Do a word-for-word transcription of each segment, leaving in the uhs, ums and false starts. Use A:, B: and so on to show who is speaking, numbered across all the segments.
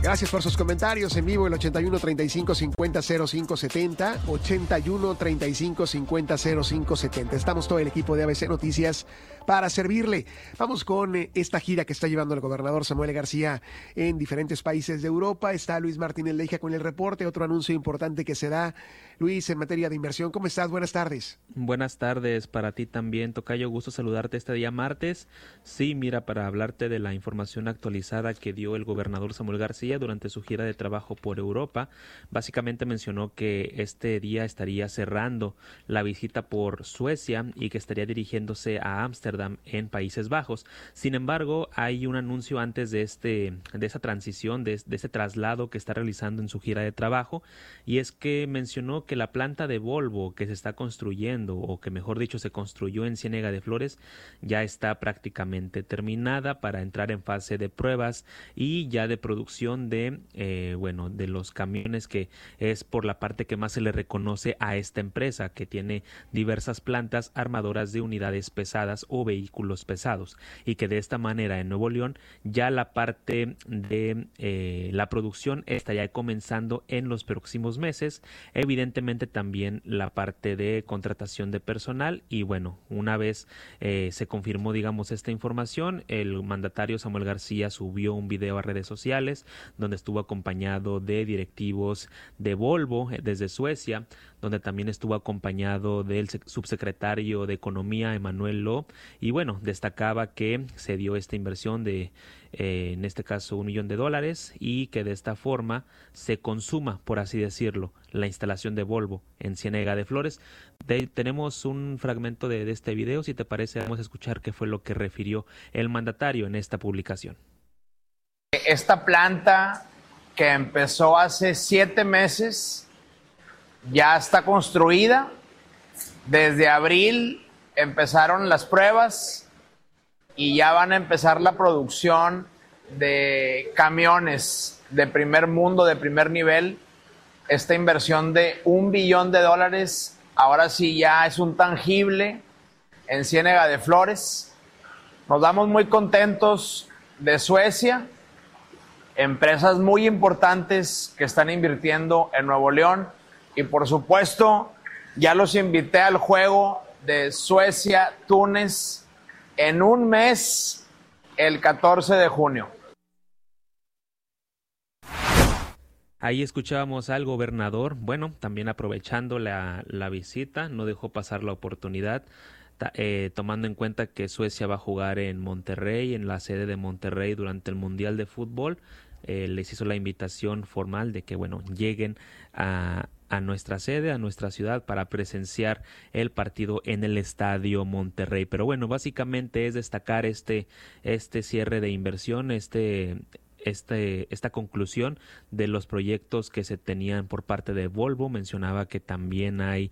A: Gracias por sus comentarios en vivo, el ochenta y uno, treinta y cinco, cincuenta, cero cinco setenta, ochenta y uno, treinta y cinco, cincuenta, cero cinco setenta. Estamos todo el equipo de A B C Noticias para servirle. Vamos con esta gira que está llevando el gobernador Samuel García en diferentes países de Europa. Está Luis Martínez Leija con el reporte, otro anuncio importante que se da, Luis, en materia de inversión. ¿Cómo estás? Buenas tardes.
B: Buenas tardes para ti también, tocayo. Gusto saludarte este día martes. Sí, mira, para hablarte de la información actualizada que dio el gobernador Samuel García durante su gira de trabajo por Europa. Básicamente mencionó que este día estaría cerrando la visita por Suecia y que estaría dirigiéndose a Ámsterdam en Países Bajos. Sin embargo, hay un anuncio antes de este de esa transición, de, de ese traslado que está realizando en su gira de trabajo, y es que mencionó que la planta de Volvo que se está construyendo, o que mejor dicho se construyó en Ciénega de Flores, ya está prácticamente terminada para entrar en fase de pruebas y ya de producción de Eh, bueno, de los camiones, que es por la parte que más se le reconoce a esta empresa, que tiene diversas plantas armadoras de unidades pesadas o vehículos pesados, y que de esta manera en Nuevo León ya la parte de eh, la producción estaría comenzando en los próximos meses. Evidentemente también la parte de contratación de personal, y bueno, una vez eh, se confirmó, digamos, esta información, el mandatario Samuel García subió un video a redes sociales donde estuvo acompañado de directivos de Volvo desde Suecia, donde también estuvo acompañado del subsecretario de Economía, Emanuel Lo, y bueno, destacaba que se dio esta inversión de, eh, en este caso, un millón de dólares, y que de esta forma se consuma, por así decirlo, la instalación de Volvo en Ciénega de Flores. De, tenemos un fragmento de, de este video, si te parece, vamos a escuchar qué fue lo que refirió el mandatario en esta publicación.
C: Esta planta, que empezó hace siete meses, ya está construida. Desde abril empezaron las pruebas y ya van a empezar la producción de camiones de primer mundo, de primer nivel. Esta inversión de un billón de dólares, ahora sí ya es un tangible en Ciénega de Flores. Nos damos muy contentos de Suecia. Empresas muy importantes que están invirtiendo en Nuevo León, y por supuesto ya los invité al juego de Suecia-Túnez en un mes, el catorce de junio.
B: Ahí escuchábamos al gobernador, bueno, también aprovechando la, la visita, no dejó pasar la oportunidad. Eh, tomando en cuenta que Suecia va a jugar en Monterrey, en la sede de Monterrey durante el Mundial de Fútbol, eh, les hizo la invitación formal de que, bueno, lleguen a, a nuestra sede, a nuestra ciudad, para presenciar el partido en el Estadio Monterrey. Pero bueno, básicamente es destacar este, este cierre de inversión, este... Este, esta conclusión de los proyectos que se tenían por parte de Volvo. Mencionaba que también hay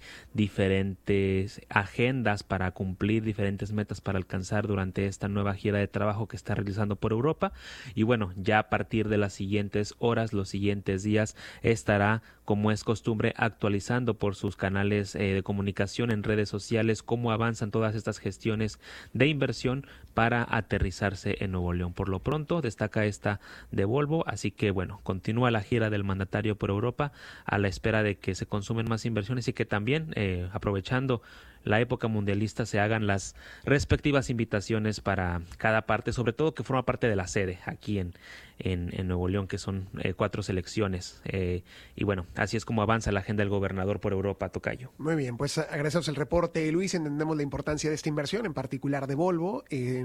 B: diferentes agendas para cumplir, diferentes metas para alcanzar durante esta nueva gira de trabajo que está realizando por Europa, y bueno, ya a partir de las siguientes horas, los siguientes días, estará, como es costumbre, actualizando por sus canales eh, de comunicación en redes sociales cómo avanzan todas estas gestiones de inversión para aterrizarse en Nuevo León. Por lo pronto destaca esta de Volvo, así que bueno, continúa la gira del mandatario por Europa a la espera de que se consumen más inversiones, y que también eh, aprovechando la época mundialista se hagan las respectivas invitaciones para cada parte, sobre todo que forma parte de la sede aquí en, en, en Nuevo León, que son eh, cuatro selecciones. Eh, y bueno, así es como avanza la agenda del gobernador por Europa, tocayo.
A: Muy bien, pues agradecemos el reporte, Luis. Entendemos la importancia de esta inversión, en particular de Volvo, eh,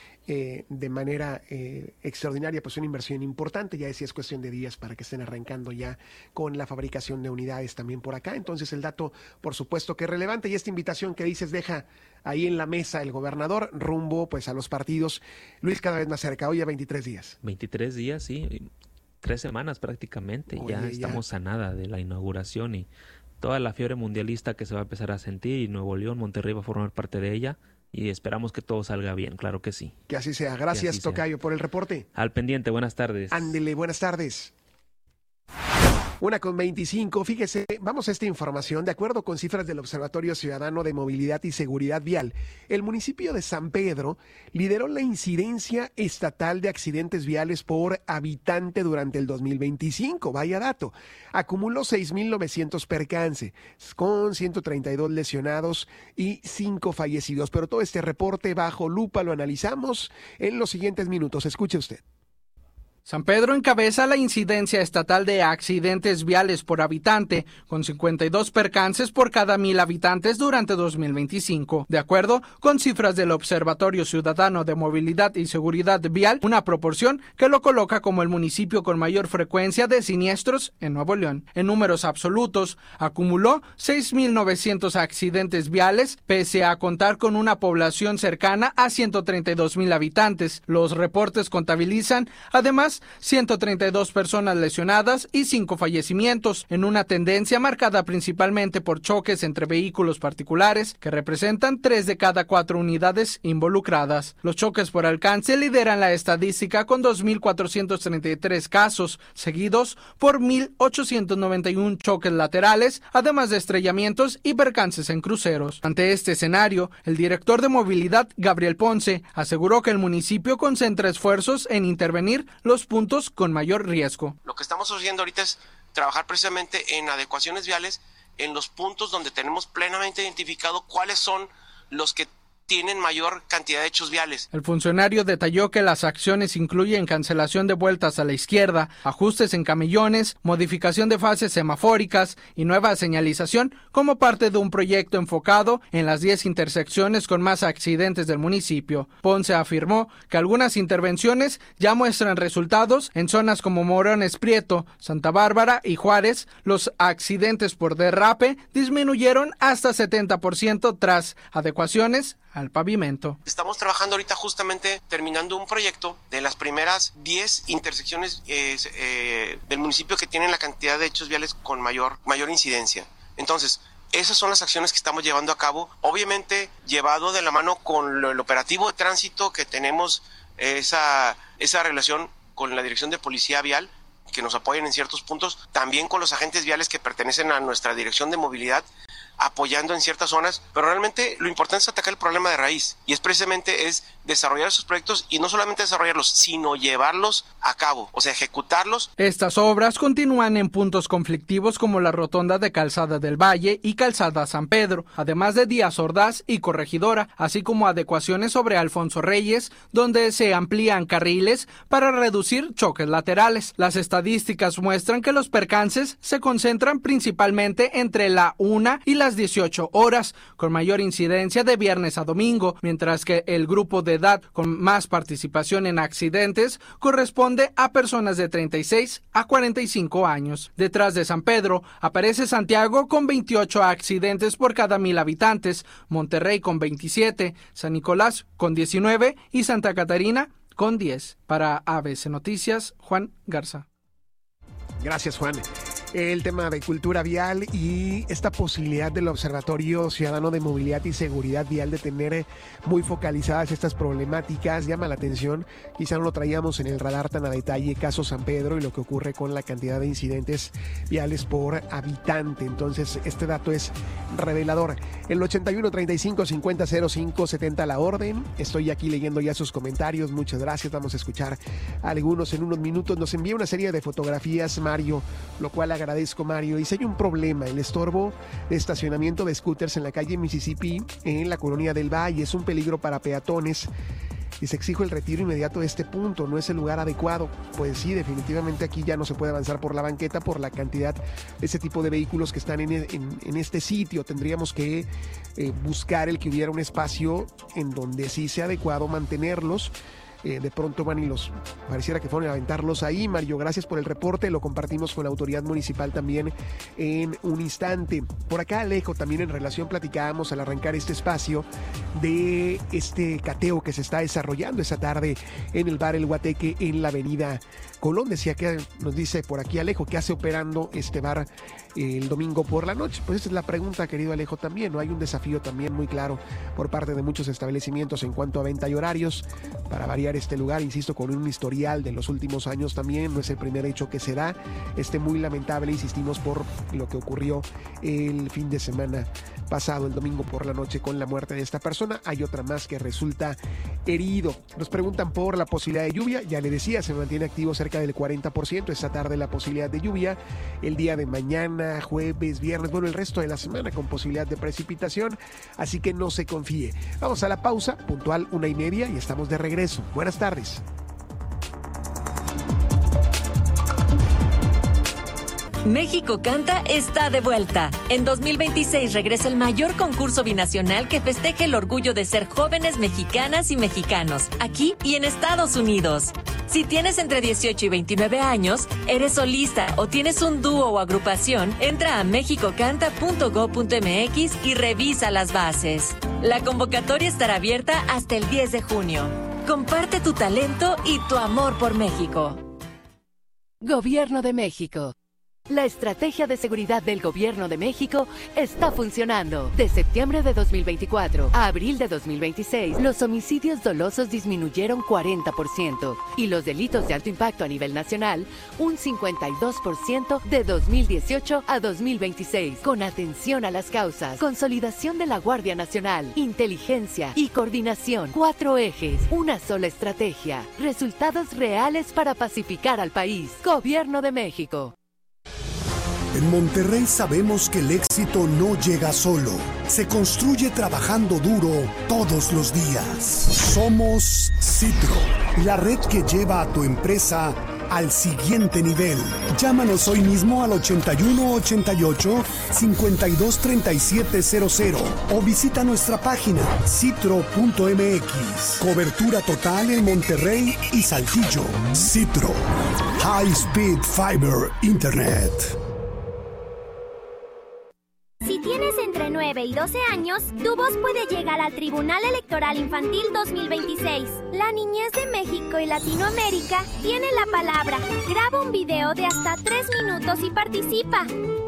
A: eh, de manera eh, extraordinaria, pues una inversión importante. Ya decía, es cuestión de días para que estén arrancando ya con la fabricación de unidades también por acá. Entonces el dato, por supuesto, que es relevante, y esta invitación que dices deja ahí en la mesa el gobernador rumbo pues a los partidos, Luis, cada vez más cerca. Hoy a veintitrés días.
B: veintitrés días, sí, tres semanas prácticamente. Oye, ya estamos ya a nada de la inauguración, y toda la fiebre mundialista que se va a empezar a sentir, y Nuevo León, Monterrey va a formar parte de ella, y esperamos que todo salga bien, claro que sí.
A: Que así sea. Gracias, tocayo, por el reporte.
B: Al pendiente, buenas tardes.
A: Ándele, buenas tardes. Una con veinticinco, fíjese, vamos a esta información. De acuerdo con cifras del Observatorio Ciudadano de Movilidad y Seguridad Vial, el municipio de San Pedro lideró la incidencia estatal de accidentes viales por habitante durante el dos mil veinticinco. Vaya dato. Acumuló seis mil novecientos percances, con ciento treinta y dos lesionados y cinco fallecidos. Pero todo este reporte bajo lupa lo analizamos en los siguientes minutos. Escuche usted.
D: San Pedro encabeza la incidencia estatal de accidentes viales por habitante, con cincuenta y dos percances por cada mil habitantes durante dos mil veinticinco. De acuerdo con cifras del Observatorio Ciudadano de Movilidad y Seguridad Vial, una proporción que lo coloca como el municipio con mayor frecuencia de siniestros en Nuevo León. En números absolutos, acumuló seis mil novecientos accidentes viales, pese a contar con una población cercana a ciento treinta y dos mil habitantes. Los reportes contabilizan, además, ciento treinta y dos personas lesionadas y cinco fallecimientos, en una tendencia marcada principalmente por choques entre vehículos particulares, que representan tres de cada cuatro unidades involucradas. Los choques por alcance lideran la estadística con dos mil cuatrocientos treinta y tres casos, seguidos por mil ochocientos noventa y uno choques laterales, además de estrellamientos y percances en cruceros. Ante este escenario, el director de movilidad, Gabriel Ponce, aseguró que el municipio concentra esfuerzos en intervenir los puntos con mayor riesgo.
E: Lo que estamos haciendo ahorita es trabajar precisamente en adecuaciones viales en los puntos donde tenemos plenamente identificado cuáles son los que tienen mayor cantidad de hechos viales.
D: El funcionario detalló que las acciones incluyen cancelación de vueltas a la izquierda, ajustes en camellones, modificación de fases semafóricas y nueva señalización como parte de un proyecto enfocado en las diez intersecciones con más accidentes del municipio. Ponce afirmó que algunas intervenciones ya muestran resultados en zonas como Morones Prieto, Santa Bárbara y Juárez. Los accidentes por derrape disminuyeron hasta setenta por ciento tras adecuaciones al pavimento.
E: Estamos trabajando ahorita justamente terminando un proyecto de las primeras diez intersecciones eh, eh, del municipio que tienen la cantidad de hechos viales con mayor, mayor incidencia. Entonces, esas son las acciones que estamos llevando a cabo, obviamente llevado de la mano con lo, el operativo de tránsito que tenemos, eh, esa, esa relación con la Dirección de Policía Vial, que nos apoyan en ciertos puntos, también con los agentes viales que pertenecen a nuestra Dirección de Movilidad, apoyando en ciertas zonas, pero realmente lo importante es atacar el problema de raíz, y es precisamente es desarrollar esos proyectos, y no solamente desarrollarlos, sino llevarlos a cabo, o sea, ejecutarlos.
D: Estas obras continúan en puntos conflictivos como la rotonda de Calzada del Valle y Calzada San Pedro, además de Díaz Ordaz y Corregidora, así como adecuaciones sobre Alfonso Reyes, donde se amplían carriles para reducir choques laterales. Las estadísticas muestran que los percances se concentran principalmente entre la una y las dieciocho horas, con mayor incidencia de viernes a domingo, mientras que el grupo de edad con más participación en accidentes corresponde a personas de treinta y seis a cuarenta y cinco años. Detrás de San Pedro aparece Santiago con veintiocho accidentes por cada mil habitantes, Monterrey con veintisiete, San Nicolás con diecinueve y Santa Catarina con diez. Para A B C Noticias, Juan Garza.
A: Gracias, Juan. El tema de cultura vial y esta posibilidad del Observatorio Ciudadano de Movilidad y Seguridad Vial de tener muy focalizadas estas problemáticas llama la atención. Quizá no lo traíamos en el radar tan a detalle, caso San Pedro y lo que ocurre con la cantidad de incidentes viales por habitante. Entonces, este dato es revelador. El ochenta y uno, treinta y cinco, cincuenta, cero cinco, setenta la orden. Estoy aquí leyendo ya sus comentarios. Muchas gracias. Vamos a escuchar algunos en unos minutos. Nos envía una serie de fotografías, Mario, lo cual agradezco, Mario. Dice, hay un problema, el estorbo de estacionamiento de scooters en la calle Mississippi, en la colonia del Valle, es un peligro para peatones. Dice, exijo el retiro inmediato de este punto, no es el lugar adecuado. Pues sí, definitivamente aquí ya no se puede avanzar por la banqueta por la cantidad de ese tipo de vehículos que están en, en, en este sitio. Tendríamos que eh, buscar el que hubiera un espacio en donde sí sea adecuado mantenerlos. Eh, de pronto van y los pareciera que fueron a aventarlos ahí. Mario, gracias por el reporte, lo compartimos con la autoridad municipal también en un instante. Por acá, Alejo, también en relación platicábamos al arrancar este espacio de este cateo que se está desarrollando esa tarde en el bar El Guateque en la avenida Colón. Decía que nos dice por aquí Alejo, ¿qué hace operando este bar eh, el domingo por la noche? Pues esa es la pregunta, querido Alejo, también, ¿no? Hay un desafío también muy claro por parte de muchos establecimientos en cuanto a venta y horarios. Para variar bombardear este lugar, insisto, con un historial de los últimos años también. No es el primer hecho que se da, este muy lamentable, insistimos, por lo que ocurrió el fin de semana pasado, el domingo por la noche, con la muerte de esta persona. Hay otra más que resulta herido. Nos preguntan por la posibilidad de lluvia. Ya le decía, se mantiene activo cerca del cuarenta por ciento. Esta tarde la posibilidad de lluvia. El día de mañana, jueves, viernes, bueno, el resto de la semana con posibilidad de precipitación. Así que no se confíe. Vamos a la pausa, puntual una y media, y estamos de regreso. Buenas tardes.
F: México Canta está de vuelta. En dos mil veintiséis regresa el mayor concurso binacional que festeje el orgullo de ser jóvenes mexicanas y mexicanos, aquí y en Estados Unidos. Si tienes entre dieciocho y veintinueve años, eres solista o tienes un dúo o agrupación, entra a mexico canta punto gob punto eme equis y revisa las bases. La convocatoria estará abierta hasta el diez de junio. Comparte tu talento y tu amor por México.
G: Gobierno de México. La estrategia de seguridad del Gobierno de México está funcionando. De septiembre de dos mil veinticuatro a abril de dos mil veintiséis, los homicidios dolosos disminuyeron cuarenta por ciento y los delitos de alto impacto a nivel nacional un cincuenta y dos por ciento de dos mil dieciocho a dos mil veintiséis. Con atención a las causas, consolidación de la Guardia Nacional, inteligencia y coordinación. Cuatro ejes, una sola estrategia. Resultados reales para pacificar al país. Gobierno de México.
H: En Monterrey sabemos que el éxito no llega solo, se construye trabajando duro todos los días. Somos Citro, la red que lleva a tu empresa al siguiente nivel. Llámanos hoy mismo al ochenta y uno ochenta y ocho cincuenta y dos treinta y siete cero cero o visita nuestra página citro punto eme equis. Cobertura total en Monterrey y Saltillo. Citro, High Speed Fiber Internet.
I: Si tienes entre nueve y doce años, tu voz puede llegar al Tribunal Electoral Infantil dos mil veintiséis. La niñez de México y Latinoamérica tiene la palabra. Graba un video de hasta tres minutos y participa.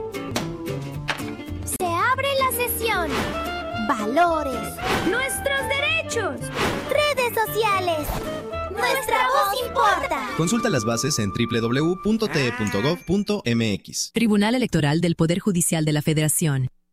I: Se abre la sesión. Valores. Nuestros derechos. Redes sociales. Nuestra voz importa.
J: Consulta las bases en doble u doble u doble u punto te punto gob punto eme equis.
K: Tribunal Electoral del Poder Judicial de la Federación.